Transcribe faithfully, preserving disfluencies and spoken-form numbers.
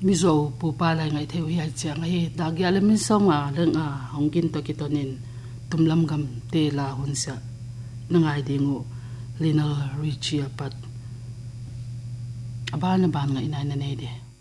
mizo pu pa lai ngai theu hi chang hi da gya le min songa leng a hongkin to kitonin tumlam gam te la hunsa nangai dingu Lionel Richie pat abana ban ngai nai na nei de